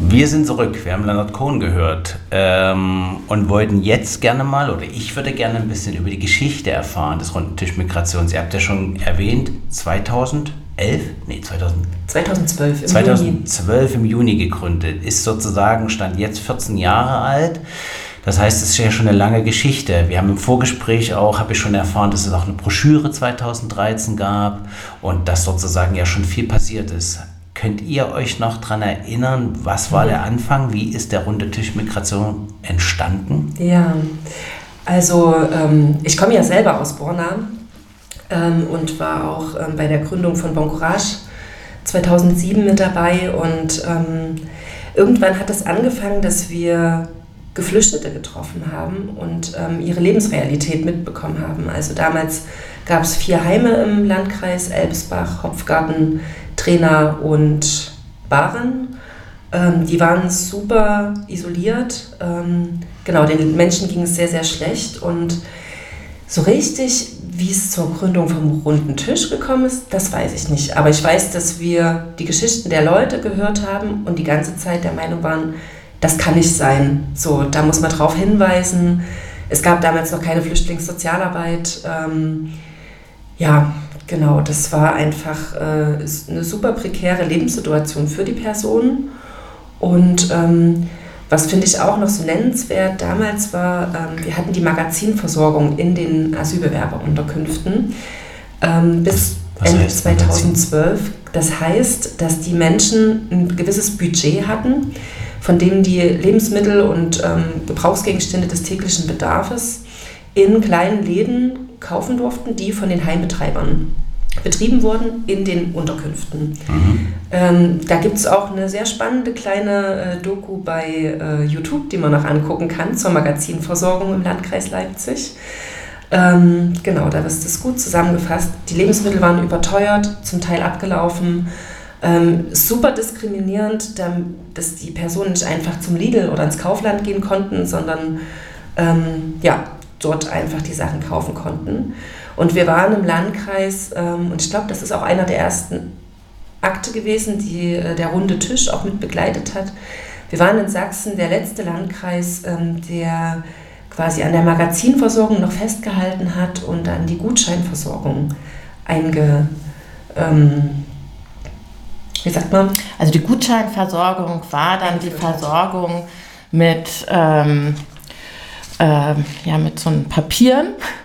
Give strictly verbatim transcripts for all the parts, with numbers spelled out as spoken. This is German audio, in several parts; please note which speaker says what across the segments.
Speaker 1: Wir sind zurück, wir haben Leonard Cohen gehört ähm, und wollten jetzt gerne mal, oder ich würde gerne ein bisschen über die Geschichte erfahren des Runden Tisch Migrations. Ihr habt ja schon erwähnt, zweitausendelf, nee, zweitausend,
Speaker 2: zweitausendzwölf, im
Speaker 1: zweitausendzwölf im Juni gegründet, ist sozusagen, stand jetzt vierzehn Jahre alt. Das heißt, es ist ja schon eine lange Geschichte. Wir haben im Vorgespräch auch, habe ich schon erfahren, dass es auch eine Broschüre zweitausenddreizehn gab und dass sozusagen ja schon viel passiert ist. Könnt ihr euch noch daran erinnern, was war der Anfang? Wie ist der Runde Tisch Migration entstanden?
Speaker 2: Ja, also ähm, ich komme ja selber aus Borna ähm, und war auch ähm, bei der Gründung von Bon Courage zweitausendsieben mit dabei. Und ähm, irgendwann hat es angefangen, dass wir Geflüchtete getroffen haben und ähm, ihre Lebensrealität mitbekommen haben. Also damals gab es vier Heime im Landkreis Elbsbach, Hopfgarten, Trena und Bahren. Ähm, die waren super isoliert. Ähm, genau, den Menschen ging es sehr, sehr schlecht. Und so richtig, wie es zur Gründung vom Runden Tisch gekommen ist, das weiß ich nicht. Aber ich weiß, dass wir die Geschichten der Leute gehört haben und die ganze Zeit der Meinung waren, das kann nicht sein. So, da muss man drauf hinweisen. Es gab damals noch keine Flüchtlingssozialarbeit. Ähm, ja, genau, das war einfach äh, eine super prekäre Lebenssituation für die Personen. Und ähm, was finde ich auch noch so nennenswert damals war, ähm, wir hatten die Magazinversorgung in den Asylbewerberunterkünften ähm, bis Ende zweitausendzwölf. Das heißt, dass die Menschen ein gewisses Budget hatten, von dem die Lebensmittel und ähm, Gebrauchsgegenstände des täglichen Bedarfs in kleinen Läden kaufen durften, die von den Heimbetreibern betrieben wurden in den Unterkünften. Mhm. Ähm, da gibt es auch eine sehr spannende kleine äh, Doku bei äh, YouTube, die man noch angucken kann, zur Magazinversorgung im Landkreis Leipzig. Ähm, genau, da ist das gut zusammengefasst. Die Lebensmittel waren überteuert, zum Teil abgelaufen. Ähm, super diskriminierend, dass die Personen nicht einfach zum Lidl oder ins Kaufland gehen konnten, sondern ähm, ja, dort einfach die Sachen kaufen konnten. Und wir waren im Landkreis, ähm, und ich glaube, das ist auch einer der ersten Akte gewesen, die äh, der Runde Tisch auch mit begleitet hat. Wir waren in Sachsen der letzte Landkreis, ähm, der quasi an der Magazinversorgung noch festgehalten hat und an die Gutscheinversorgung einge... Ähm, Wie sagt man?
Speaker 3: Also die Gutscheinversorgung war dann die Versorgung mit, ähm, äh, ja, mit so einem Papieren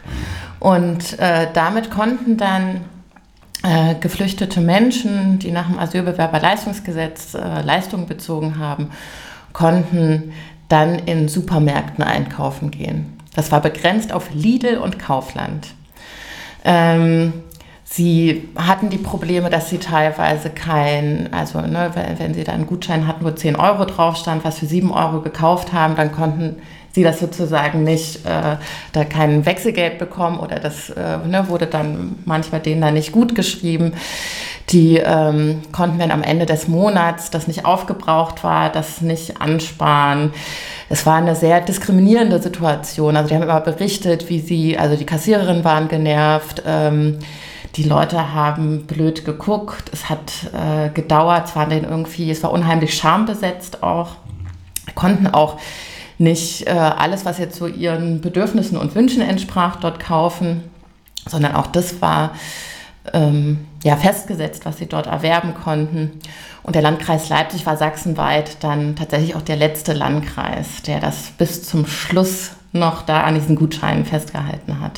Speaker 3: und äh, damit konnten dann äh, geflüchtete Menschen, die nach dem Asylbewerberleistungsgesetz äh, Leistungen bezogen haben, konnten dann in Supermärkten einkaufen gehen. Das war begrenzt auf Lidl und Kaufland. Ähm, Sie hatten die Probleme, dass sie teilweise kein, also ne, wenn, wenn sie da einen Gutschein hatten, wo zehn Euro drauf stand, was für sieben Euro gekauft haben, dann konnten sie das sozusagen nicht, äh, da kein Wechselgeld bekommen oder das äh, ne, wurde dann manchmal denen dann nicht gut geschrieben. Die ähm, konnten, wenn am Ende des Monats das nicht aufgebraucht war, das nicht ansparen. Es war eine sehr diskriminierende Situation. Also die haben immer berichtet, wie sie, also die Kassiererinnen waren genervt, ähm, die Leute haben blöd geguckt, es hat äh, gedauert, es war denen irgendwie, es war unheimlich schambesetzt auch, konnten auch nicht äh, alles, was jetzt so ihren Bedürfnissen und Wünschen entsprach, dort kaufen, sondern auch das war ähm, ja, festgesetzt, was sie dort erwerben konnten. Und der Landkreis Leipzig war sachsenweit dann tatsächlich auch der letzte Landkreis, der das bis zum Schluss noch da an diesen Gutscheinen festgehalten hat.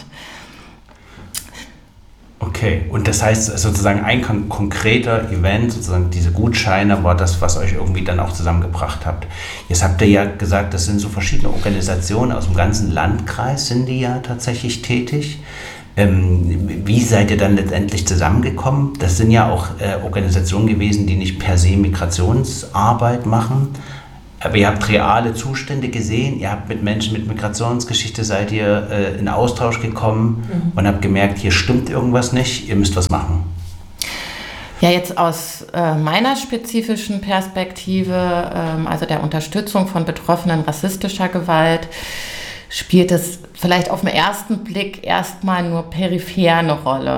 Speaker 1: Okay, und das heißt sozusagen ein kon- konkreter Event, sozusagen diese Gutscheine war das, was euch irgendwie dann auch zusammengebracht habt. Jetzt habt ihr ja gesagt, das sind so verschiedene Organisationen aus dem ganzen Landkreis, sind die ja tatsächlich tätig. Ähm, wie seid ihr dann letztendlich zusammengekommen? Das sind ja auch äh, Organisationen gewesen, die nicht per se Migrationsarbeit machen, aber ihr habt reale Zustände gesehen, ihr habt mit Menschen mit Migrationsgeschichte, seid ihr äh, in Austausch gekommen mhm. und habt gemerkt, hier stimmt irgendwas nicht, ihr müsst was machen.
Speaker 3: Ja, jetzt aus äh, meiner spezifischen Perspektive, ähm, also der Unterstützung von Betroffenen rassistischer Gewalt, spielt es vielleicht auf den ersten Blick erstmal nur peripher eine Rolle.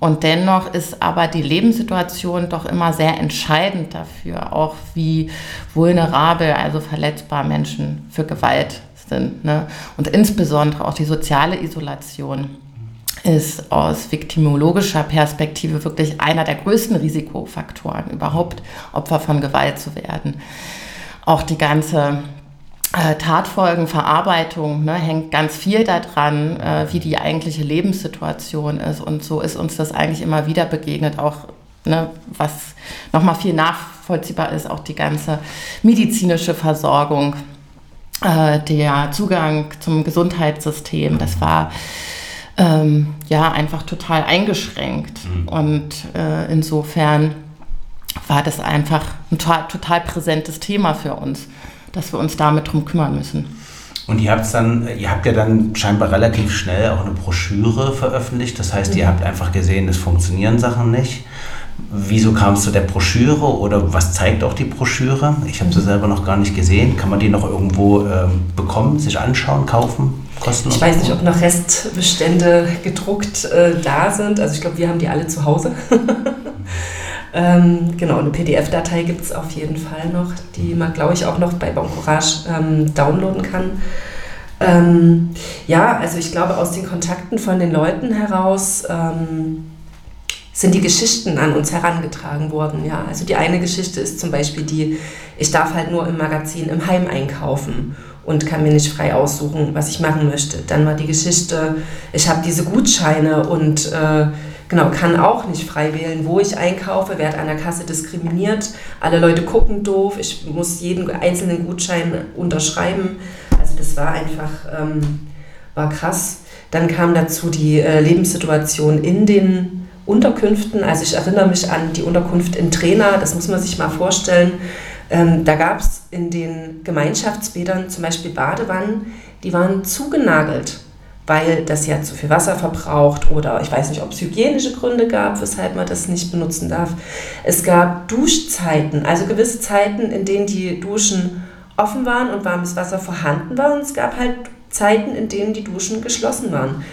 Speaker 3: Und dennoch ist aber die Lebenssituation doch immer sehr entscheidend dafür, auch wie vulnerabel, also verletzbar Menschen für Gewalt sind. Ne? Und insbesondere auch die soziale Isolation ist aus viktimologischer Perspektive wirklich einer der größten Risikofaktoren, überhaupt Opfer von Gewalt zu werden. Auch die ganze äh, Tatfolgenverarbeitung, ne, hängt ganz viel daran, äh, wie die eigentliche Lebenssituation ist. Und so ist uns das eigentlich immer wieder begegnet, auch ne, was nochmal viel nachvollziehbar ist, auch die ganze medizinische Versorgung, äh, der Zugang zum Gesundheitssystem, das war ähm, ja einfach total eingeschränkt. Mhm. Und äh, insofern war das einfach ein total, total präsentes Thema für uns, dass wir uns damit drum kümmern müssen.
Speaker 1: Und ihr habt dann, ihr habt ja dann scheinbar relativ schnell auch eine Broschüre veröffentlicht. Das heißt, ihr habt einfach gesehen, es funktionieren Sachen nicht. Wieso kam es zu der Broschüre oder was zeigt auch die Broschüre? Ich habe sie selber noch gar nicht gesehen. Kann man die noch irgendwo ähm, bekommen, sich anschauen, kaufen? Kostenlos?
Speaker 2: Ich weiß nicht, ob noch Restbestände gedruckt äh, da sind. Also ich glaube, wir haben die alle zu Hause. Ähm, genau, eine P D F-Datei gibt es auf jeden Fall noch, die man, glaube ich, auch noch bei Bon Courage ähm, downloaden kann. Ähm, ja, also ich glaube, aus den Kontakten von den Leuten heraus ähm, sind die Geschichten an uns herangetragen worden. Ja, also die eine Geschichte ist zum Beispiel die, ich darf halt nur im Magazin im Heim einkaufen und kann mir nicht frei aussuchen, was ich machen möchte. Dann war die Geschichte, ich habe diese Gutscheine und äh, Genau, kann auch nicht frei wählen, wo ich einkaufe, werde an der Kasse diskriminiert, alle Leute gucken doof, ich muss jeden einzelnen Gutschein unterschreiben. Also das war einfach, ähm, war krass. Dann kam dazu die äh, Lebenssituation in den Unterkünften. Also ich erinnere mich an die Unterkunft in Trena, das muss man sich mal vorstellen. Ähm, da gab es in den Gemeinschaftsbädern zum Beispiel Badewannen, die waren zugenagelt, weil das ja zu viel Wasser verbraucht oder ich weiß nicht, ob es hygienische Gründe gab, weshalb man das nicht benutzen darf. Es gab Duschzeiten, also gewisse Zeiten, in denen die Duschen offen waren und warmes Wasser vorhanden war. Und es gab halt Zeiten, in denen die Duschen geschlossen waren.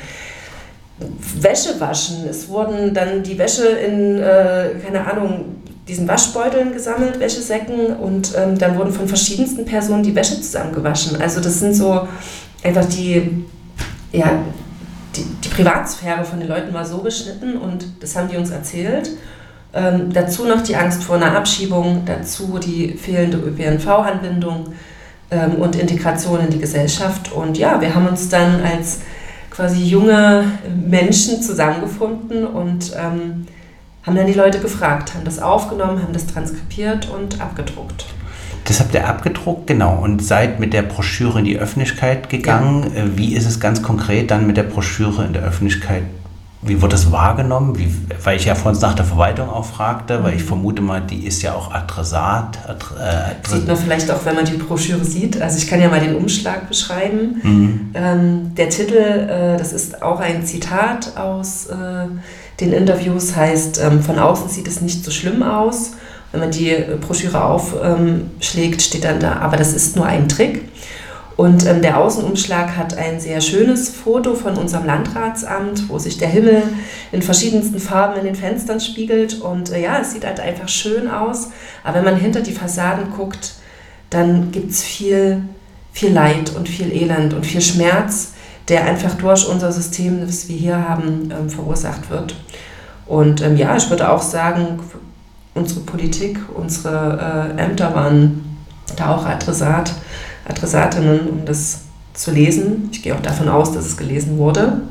Speaker 2: Wäsche waschen, es wurden dann die Wäsche in, äh, keine Ahnung, diesen Waschbeuteln gesammelt, Wäschesäcken und ähm, dann wurden von verschiedensten Personen die Wäsche zusammengewaschen. Also das sind so einfach die... Ja, die, die Privatsphäre von den Leuten war so geschnitten und das haben die uns erzählt. Ähm, dazu noch die Angst vor einer Abschiebung, dazu die fehlende Ö P N V-Anbindung ähm, und Integration in die Gesellschaft. Und ja, wir haben uns dann als quasi junge Menschen zusammengefunden und ähm, haben dann die Leute gefragt, haben das aufgenommen, haben das transkribiert und abgedruckt.
Speaker 1: Das habt ihr abgedruckt, genau, und seid mit der Broschüre in die Öffentlichkeit gegangen. Ja. Wie ist es ganz konkret dann mit der Broschüre in der Öffentlichkeit? Wie wird das wahrgenommen? Wie, weil ich ja vorhin nach der Verwaltung auch fragte, mhm. weil ich vermute mal, die ist ja auch Adressat. Adre, äh,
Speaker 2: sieht man vielleicht auch, wenn man die Broschüre sieht. Also ich kann ja mal den Umschlag beschreiben. Mhm. Ähm, der Titel, äh, das ist auch ein Zitat aus äh, den Interviews, heißt, ähm, von außen sieht es nicht so schlimm aus. Wenn man die Broschüre aufschlägt, steht dann da, aber das ist nur ein Trick. Und ähm, der Außenumschlag hat ein sehr schönes Foto von unserem Landratsamt, wo sich der Himmel in verschiedensten Farben in den Fenstern spiegelt. Und äh, ja, es sieht halt einfach schön aus. Aber wenn man hinter die Fassaden guckt, dann gibt es viel, viel Leid und viel Elend und viel Schmerz, der einfach durch unser System, das wir hier haben, ähm, verursacht wird. Und ähm, ja, ich würde auch sagen, unsere Politik, unsere äh, Ämter waren da auch Adressat, Adressatinnen, um das zu lesen. Ich gehe auch davon aus, dass es gelesen wurde.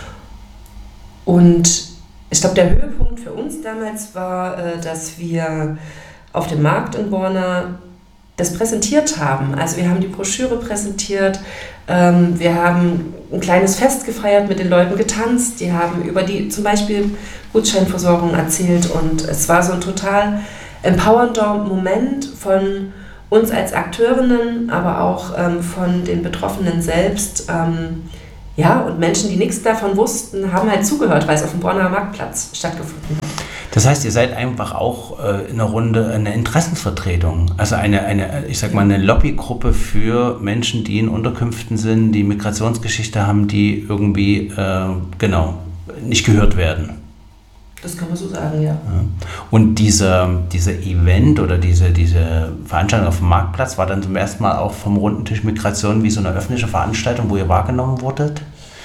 Speaker 2: Und ich glaube, der Höhepunkt für uns damals war, äh, dass wir auf dem Markt in Borna das präsentiert haben. Also wir haben die Broschüre präsentiert, ähm, wir haben ein kleines Fest gefeiert, mit den Leuten getanzt, die haben über die zum Beispiel Gutscheinversorgung erzählt und es war so ein total empowernder Moment von uns als Akteurinnen, aber auch ähm, von den Betroffenen selbst. Ähm, ja, und Menschen, die nichts davon wussten, haben halt zugehört, weil es auf dem Borner Marktplatz stattgefunden hat.
Speaker 1: Das heißt, ihr seid einfach auch äh, in einer Runde eine Interessensvertretung, also eine, eine, ich sag mal, eine Lobbygruppe für Menschen, die in Unterkünften sind, die Migrationsgeschichte haben, die irgendwie, äh, genau, nicht gehört werden.
Speaker 2: Das kann man so sagen, ja.
Speaker 1: Ja. Und diese, diese Event oder diese, diese Veranstaltung auf dem Marktplatz war dann zum ersten Mal auch vom Runden Tisch Migration wie so eine öffentliche Veranstaltung, wo ihr wahrgenommen wurdet?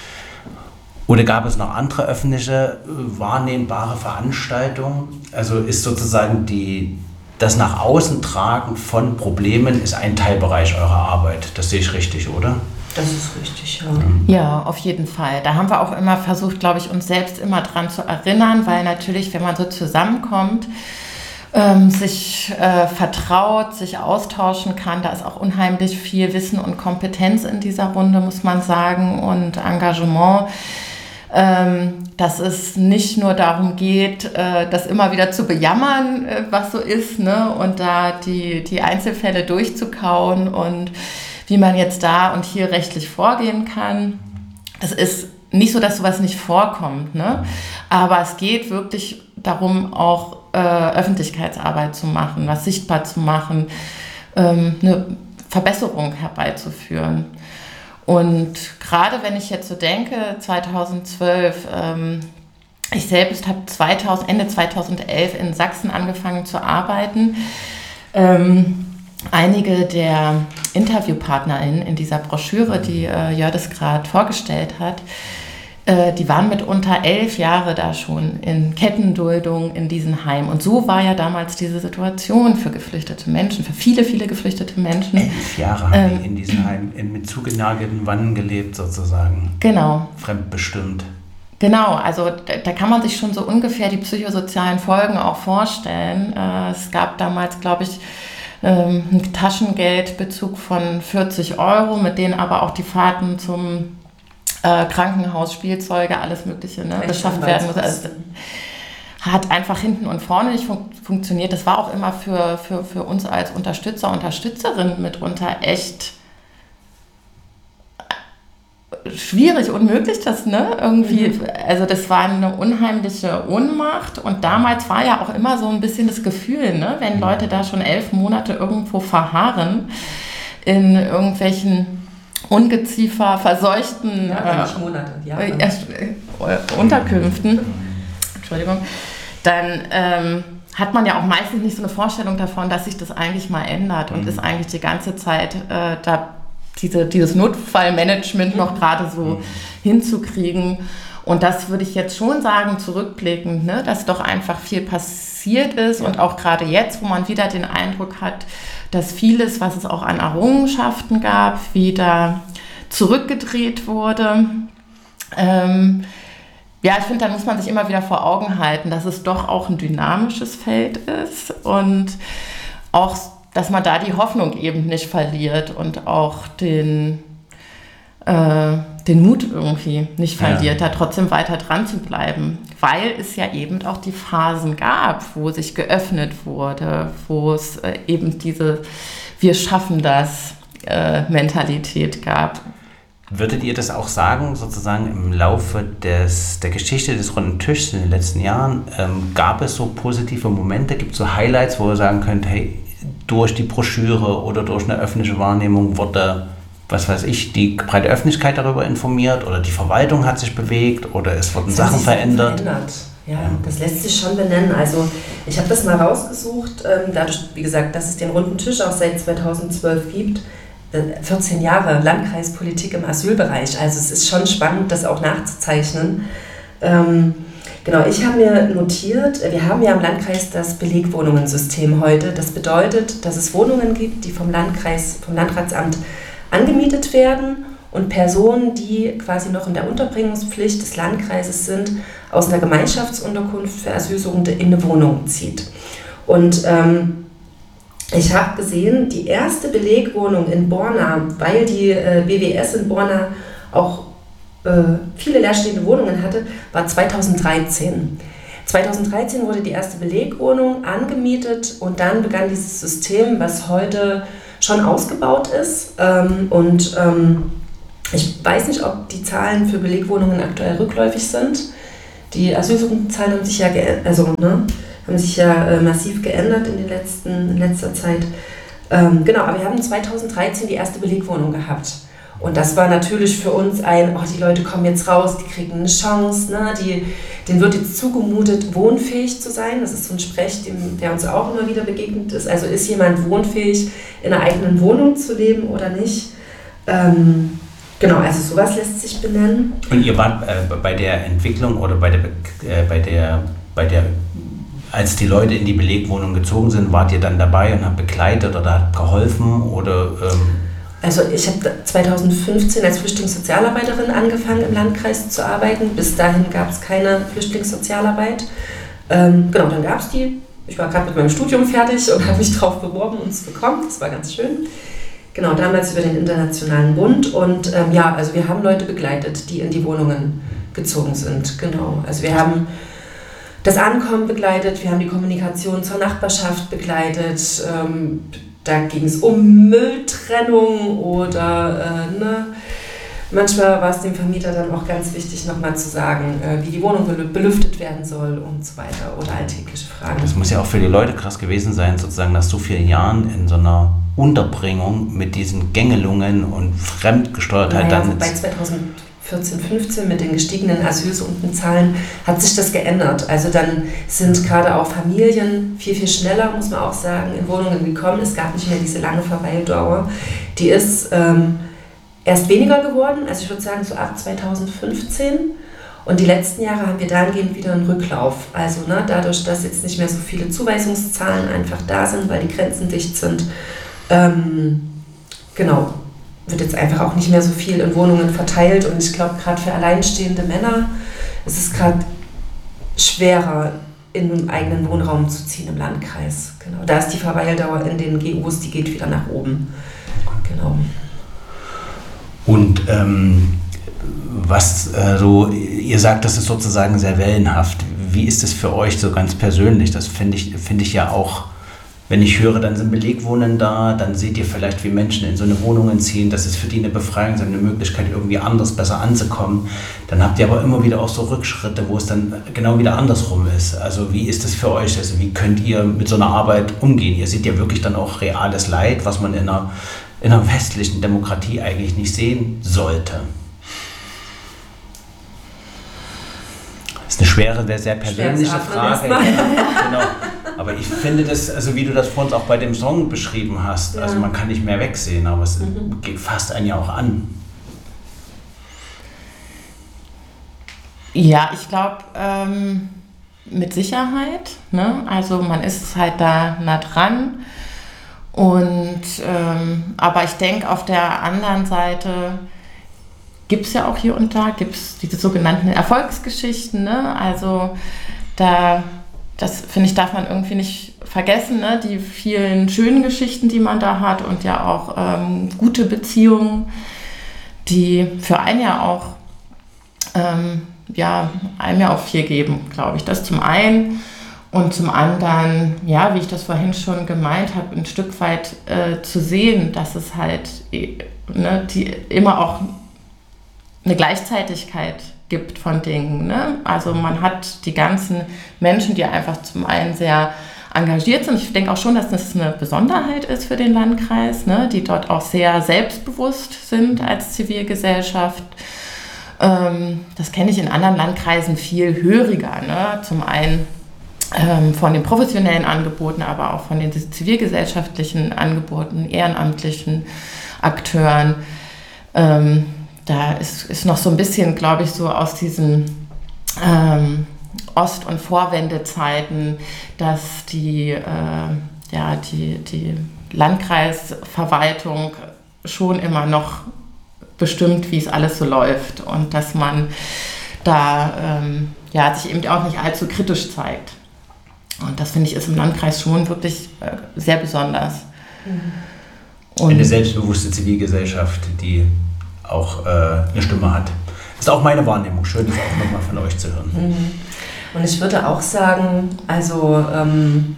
Speaker 1: Oder gab es noch andere öffentliche, wahrnehmbare Veranstaltungen? Also ist sozusagen die, das nach außen tragen von Problemen ist ein Teilbereich eurer Arbeit. Das sehe ich richtig, oder?
Speaker 2: Das ist richtig, ja.
Speaker 3: Ja, auf jeden Fall. Da haben wir auch immer versucht, glaube ich, uns selbst immer dran zu erinnern, weil natürlich, wenn man so zusammenkommt, ähm, sich äh, vertraut, sich austauschen kann, da ist auch unheimlich viel Wissen und Kompetenz in dieser Runde, muss man sagen, und Engagement. Ähm, dass es nicht nur darum geht, äh, das immer wieder zu bejammern, äh, was so ist, ne? Und da die, die Einzelfälle durchzukauen und wie man jetzt da und hier rechtlich vorgehen kann. Das ist nicht so, dass sowas nicht vorkommt, ne? Aber es geht wirklich darum, auch äh, Öffentlichkeitsarbeit zu machen, was sichtbar zu machen, ähm, eine Verbesserung herbeizuführen. Und gerade wenn ich jetzt so denke, zweitausendzwölf, ähm, ich selbst habe Ende zweitausendelf in Sachsen angefangen zu arbeiten. Ähm, einige der InterviewpartnerInnen in dieser Broschüre, die äh, Jördis gerade vorgestellt hat, äh, die waren mitunter elf Jahre da schon in Kettenduldung in diesen Heimen. Und so war ja damals diese Situation für geflüchtete Menschen, für viele, viele geflüchtete Menschen.
Speaker 1: Elf Jahre haben ähm, die in diesen Heimen in, mit zugenagelten Wannen gelebt sozusagen.
Speaker 3: Genau.
Speaker 1: Fremdbestimmt.
Speaker 3: Genau, also da, da kann man sich schon so ungefähr die psychosozialen Folgen auch vorstellen. Äh, es gab damals, glaube ich, ähm, einen Taschengeldbezug von vierzig Euro, mit denen aber auch die Fahrten zum äh, Krankenhaus, Spielzeuge, alles Mögliche ne, beschafft werden muss. Also, hat einfach hinten und vorne nicht fun- funktioniert. Das war auch immer für, für, für uns als Unterstützer, Unterstützerin mitunter echt schwierig, unmöglich, das, ne, irgendwie, mhm. Also das war eine unheimliche Ohnmacht und damals war ja auch immer so ein bisschen das Gefühl, ne, wenn Leute da schon elf Monate irgendwo verharren, in irgendwelchen Ungeziefer verseuchten
Speaker 2: ja, äh, Monate, ja,
Speaker 3: äh, äh, Unterkünften, Entschuldigung, dann ähm, hat man ja auch meistens nicht so eine Vorstellung davon, dass sich das eigentlich mal ändert und mhm. ist eigentlich die ganze Zeit äh, da Diese, dieses Notfallmanagement noch gerade so mhm. hinzukriegen. Und das würde ich jetzt schon sagen, zurückblickend, ne, dass doch einfach viel passiert ist. Ja. Und auch gerade jetzt, wo man wieder den Eindruck hat, dass vieles, was es auch an Errungenschaften gab, wieder zurückgedreht wurde. Ähm, ja, ich finde, da muss man sich immer wieder vor Augen halten, dass es doch auch ein dynamisches Feld ist und auch dass man da die Hoffnung eben nicht verliert und auch den, äh, den Mut irgendwie nicht verliert, ja. da trotzdem weiter dran zu bleiben. Weil es ja eben auch die Phasen gab, wo sich geöffnet wurde, wo es äh, eben diese Wir schaffen das äh, Mentalität gab.
Speaker 1: Würdet ihr das auch sagen, sozusagen im Laufe des, der Geschichte des Runden Tischs in den letzten Jahren, ähm, gab es so positive Momente, gibt es so Highlights, wo ihr sagen könnt, hey, durch die Broschüre oder durch eine öffentliche Wahrnehmung wurde, was weiß ich, die breite Öffentlichkeit darüber informiert oder die Verwaltung hat sich bewegt oder es wurden das Sachen verändert. verändert.
Speaker 2: Ja, das lässt sich schon benennen. Also ich habe das mal rausgesucht, ähm, dadurch, wie gesagt, dass es den Runden Tisch auch seit zweitausendzwölf gibt, vierzehn Jahre Landkreispolitik im Asylbereich. Also es ist schon spannend, das auch nachzuzeichnen. Ähm, Genau, ich habe mir notiert, wir haben ja im Landkreis das Belegwohnungensystem heute. Das bedeutet, dass es Wohnungen gibt, die vom Landkreis, vom Landratsamt angemietet werden und Personen, die quasi noch in der Unterbringungspflicht des Landkreises sind, aus einer Gemeinschaftsunterkunft für Asylsuchende in eine Wohnung zieht. Und ähm, ich habe gesehen, die erste Belegwohnung in Borna, weil die äh, B W S in Borna auch viele leerstehende Wohnungen hatte, war zweitausenddreizehn. zweitausenddreizehn wurde die erste Belegwohnung angemietet und dann begann dieses System, was heute schon ausgebaut ist. Und ich weiß nicht, ob die Zahlen für Belegwohnungen aktuell rückläufig sind. Die Asylsuchendenzahlen haben sich ja, ge- also, ne, haben sich ja massiv geändert in, den letzten, in letzter Zeit. Genau, aber wir haben zweitausenddreizehn die erste Belegwohnung gehabt. Und das war natürlich für uns ein, oh, die Leute kommen jetzt raus, die kriegen eine Chance, ne? Die, denen wird jetzt zugemutet, wohnfähig zu sein. Das ist so ein Sprech, dem, der uns auch immer wieder begegnet ist. Also ist jemand wohnfähig, in einer eigenen Wohnung zu leben oder nicht? Ähm, genau, also sowas lässt sich benennen.
Speaker 1: Und ihr wart äh, bei der Entwicklung oder bei der, äh, bei der, bei der, als die Leute in die Belegwohnung gezogen sind, wart ihr dann dabei und habt begleitet oder habt geholfen oder... Ähm
Speaker 2: Also ich habe zweitausendfünfzehn als Flüchtlingssozialarbeiterin angefangen im Landkreis zu arbeiten. Bis dahin gab es keine Flüchtlingssozialarbeit. Ähm, genau, dann gab es die. Ich war gerade mit meinem Studium fertig und habe mich drauf beworben und es bekommen. Das war ganz schön. Genau, damals über den Internationalen Bund. Und ähm, ja, also wir haben Leute begleitet, die in die Wohnungen gezogen sind. Genau, also wir haben das Ankommen begleitet, wir haben die Kommunikation zur Nachbarschaft begleitet. Ähm, Da ging es um Mülltrennung oder äh, ne? Manchmal war es dem Vermieter dann auch ganz wichtig, nochmal zu sagen, äh, wie die Wohnung belüftet werden soll und so weiter oder alltägliche Fragen.
Speaker 1: Das muss ja auch für die Leute krass gewesen sein, sozusagen nach so vielen Jahren in so einer Unterbringung mit diesen Gängelungen und Fremdgesteuertheit.
Speaker 2: Naja,
Speaker 1: dann
Speaker 2: bei zweitausendvierzehn, fünfzehn mit den gestiegenen Asylsundenzahlen hat sich das geändert. Also dann sind gerade auch Familien viel, viel schneller, muss man auch sagen, in Wohnungen gekommen. Es gab nicht mehr diese lange Verweildauer. Die ist ähm, erst weniger geworden, also ich würde sagen so ab zweitausendfünfzehn. Und die letzten Jahre haben wir dahingehend wieder einen Rücklauf. Also ne, dadurch, dass jetzt nicht mehr so viele Zuweisungszahlen einfach da sind, weil die Grenzen dicht sind, ähm, genau, wird jetzt einfach auch nicht mehr so viel in Wohnungen verteilt. Und ich glaube, gerade für alleinstehende Männer ist es gerade schwerer, in einem eigenen Wohnraum zu ziehen im Landkreis. Genau. Da ist die Verweildauer in den G Us, die geht wieder nach oben. Genau.
Speaker 1: Und ähm, was äh, so, ihr sagt, das ist sozusagen sehr wellenhaft. Wie ist es für euch so ganz persönlich? Das finde ich, finde ich ja auch, wenn ich höre, dann sind Belegwohnungen da, dann seht ihr vielleicht, wie Menschen in so eine Wohnung ziehen, das ist für die eine Befreiung, eine Möglichkeit, irgendwie anders, besser anzukommen. Dann habt ihr aber immer wieder auch so Rückschritte, wo es dann genau wieder andersrum ist. Also wie ist das für euch? Also wie könnt ihr mit so einer Arbeit umgehen? Ihr seht ja wirklich dann auch reales Leid, was man in einer, in einer westlichen Demokratie eigentlich nicht sehen sollte. Das ist eine schwere, sehr, sehr persönliche Frage. Ja, genau. Aber ich finde das, also wie du das vorhin auch bei dem Song beschrieben hast, ja. Also man kann nicht mehr wegsehen, aber es mhm. geht fast einen ja auch an.
Speaker 3: Ja, ich glaube, ähm, mit Sicherheit. Ne? Also man ist halt da nah dran. Und, ähm, aber ich denke, auf der anderen Seite gibt es ja auch hier und da, gibt es diese sogenannten Erfolgsgeschichten. Ne? Also da, das finde ich, darf man irgendwie nicht vergessen, ne? Die vielen schönen Geschichten, die man da hat und ja auch ähm, gute Beziehungen, die für einen ja auch, ähm, ja, einem ja auch viel geben, glaube ich. Das zum einen. Und zum anderen, ja, wie ich das vorhin schon gemeint habe, ein Stück weit äh, zu sehen, dass es halt ne, die immer auch eine Gleichzeitigkeit gibt von Dingen. Ne? Also man hat die ganzen Menschen, die einfach zum einen sehr engagiert sind. Ich denke auch schon, dass das eine Besonderheit ist für den Landkreis, ne? Die dort auch sehr selbstbewusst sind als Zivilgesellschaft. Ähm, das kenne ich in anderen Landkreisen viel höriger. Ne? Zum einen ähm, von den professionellen Angeboten, aber auch von den zivilgesellschaftlichen Angeboten, ehrenamtlichen Akteuren. Ähm, Da ist, ist noch so ein bisschen, glaube ich, so aus diesen ähm, Ost- und Vorwendezeiten, dass die, äh, ja, die, die Landkreisverwaltung schon immer noch bestimmt, wie es alles so läuft und dass man da ähm, ja, sich eben auch nicht allzu kritisch zeigt. Und das, finde ich, ist im Landkreis schon wirklich äh, sehr besonders.
Speaker 1: Mhm. Und eine selbstbewusste Zivilgesellschaft, die auch äh, eine Stimme hat. Ist auch meine Wahrnehmung. Schön, das auch nochmal von euch zu hören.
Speaker 2: Mhm. Und ich würde auch sagen, also ähm,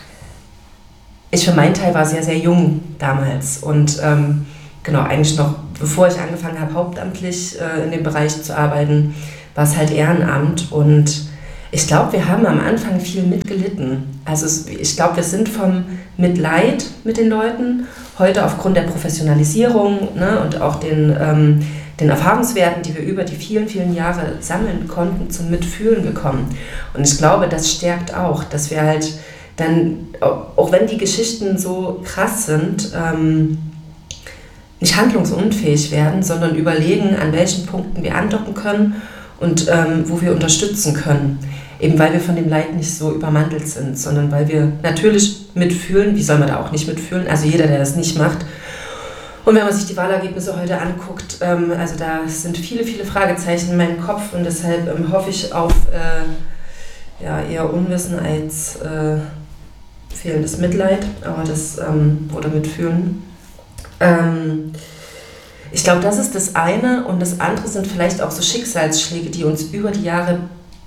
Speaker 2: ich für meinen Teil war sehr, sehr jung damals und ähm, genau, eigentlich noch, bevor ich angefangen habe, hauptamtlich äh, in dem Bereich zu arbeiten, war es halt Ehrenamt und ich glaube, wir haben am Anfang viel mitgelitten. Also es, ich glaube, wir sind vom Mitleid mit den Leuten heute aufgrund der Professionalisierung, ne, und auch den, ähm, den Erfahrungswerten, die wir über die vielen, vielen Jahre sammeln konnten, zum Mitfühlen gekommen. Und ich glaube, das stärkt auch, dass wir halt dann, auch wenn die Geschichten so krass sind, ähm, nicht handlungsunfähig werden, sondern überlegen, an welchen Punkten wir andocken können und ähm, wo wir unterstützen können. Eben weil wir von dem Leid nicht so übermantelt sind, sondern weil wir natürlich mitfühlen. Wie soll man da auch nicht mitfühlen? Also jeder, der das nicht macht. Und wenn man sich die Wahlergebnisse heute anguckt, ähm, also da sind viele, viele Fragezeichen in meinem Kopf und deshalb ähm, hoffe ich auf äh, ja, eher Unwissen als äh, fehlendes Mitleid, aber das ähm, oder Mitfühlen. Ähm, ich glaube, das ist das eine und das andere sind vielleicht auch so Schicksalsschläge, die uns über die Jahre,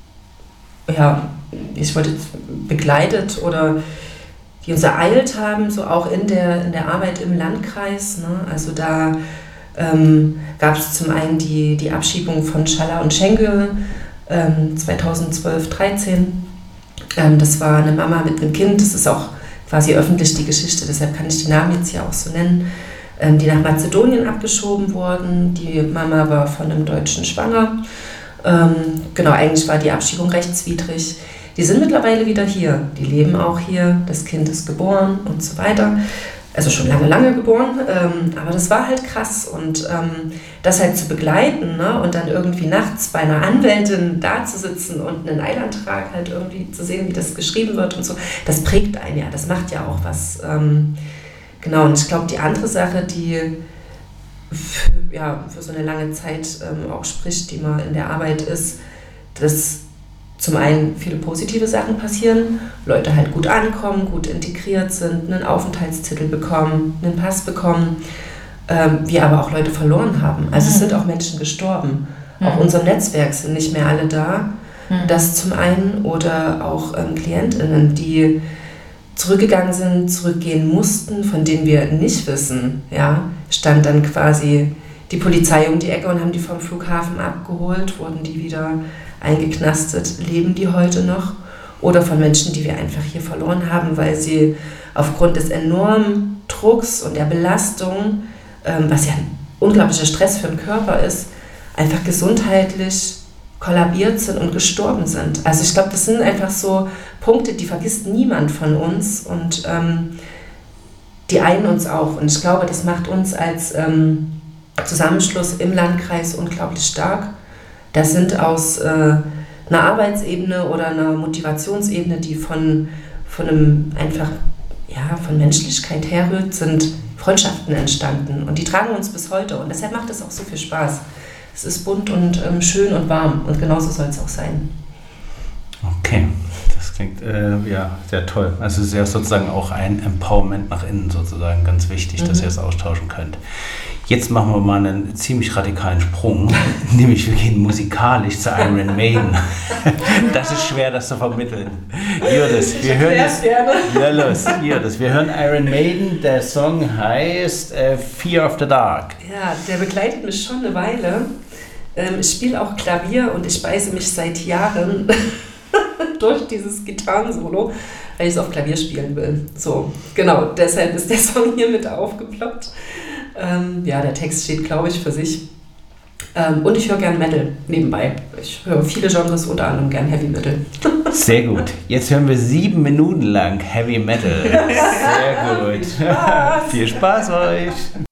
Speaker 2: ja, ich wollte begleitet oder die uns ereilt haben, so auch in der, in der Arbeit im Landkreis. Ne? Also da ähm, gab es zum einen die, die Abschiebung von Schaller und Schenkel ähm, zweitausendzwölf, dreizehn. Ähm, das war eine Mama mit einem Kind, das ist auch quasi öffentlich die Geschichte, deshalb kann ich die Namen jetzt hier auch so nennen, ähm, die nach Mazedonien abgeschoben wurden. Die Mama war von einem Deutschen schwanger. Ähm, genau, eigentlich war die Abschiebung rechtswidrig. Die sind mittlerweile wieder hier, die leben auch hier, das Kind ist geboren und so weiter. Also schon lange, lange geboren, ähm, aber das war halt krass und ähm, das halt zu begleiten, ne? Und dann irgendwie nachts bei einer Anwältin da zu sitzen und einen Eilantrag halt irgendwie zu sehen, wie das geschrieben wird und so, das prägt einen ja, das macht ja auch was. Ähm, genau, und ich glaube, die andere Sache, die für, ja, für so eine lange Zeit ähm, auch spricht, die man in der Arbeit ist, dass zum einen viele positive Sachen passieren, Leute halt gut ankommen, gut integriert sind, einen Aufenthaltstitel bekommen, einen Pass bekommen, ähm, wir aber auch Leute verloren haben. Also mhm. es sind auch Menschen gestorben. Mhm. Auch unserem Netzwerk sind nicht mehr alle da. Mhm. Das zum einen oder auch ähm, KlientInnen, die zurückgegangen sind, zurückgehen mussten, von denen wir nicht wissen, ja, stand dann quasi die Polizei um die Ecke und haben die vom Flughafen abgeholt, wurden die wieder eingeknastet, leben die heute noch, oder von Menschen, die wir einfach hier verloren haben, weil sie aufgrund des enormen Drucks und der Belastung, ähm, was ja ein unglaublicher Stress für den Körper ist, einfach gesundheitlich kollabiert sind und gestorben sind. Also ich glaube, das sind einfach so Punkte, die vergisst niemand von uns und ähm, die einen uns auch. Und ich glaube, das macht uns als ähm, Zusammenschluss im Landkreis unglaublich stark. Das sind aus äh, einer Arbeitsebene oder einer Motivationsebene, die von, von einem einfach, ja, von Menschlichkeit herrührt, sind Freundschaften entstanden. Und die tragen uns bis heute. Und deshalb macht es auch so viel Spaß. Es ist bunt und ähm, schön und warm. Und genauso soll es auch sein.
Speaker 1: Okay, das klingt äh, ja, sehr toll. Also es ist ja sozusagen auch ein Empowerment nach innen sozusagen ganz wichtig, mhm. dass ihr es austauschen könnt. Jetzt machen wir mal einen ziemlich radikalen Sprung, nämlich wir gehen musikalisch zu Iron Maiden. Das ist schwer, das zu vermitteln. Jürdes, wir hören jetzt, ja, los, Jürdes, wir hören Iron Maiden, der Song heißt äh, Fear of the Dark.
Speaker 2: Ja, der begleitet mich schon eine Weile. Ähm, ich spiele auch Klavier und ich beiße mich seit Jahren durch dieses Gitarrensolo, weil ich es auf Klavier spielen will. So, genau, deshalb ist der Song hier mit aufgeploppt. Ähm, ja, der Text steht, glaube ich, für sich. Ähm, und ich höre gern Metal nebenbei. Ich höre viele Genres, unter anderem gern Heavy Metal. Sehr gut.
Speaker 1: Jetzt hören wir sieben Minuten lang Heavy Metal. Sehr gut. Viel Spaß, Viel Spaß euch.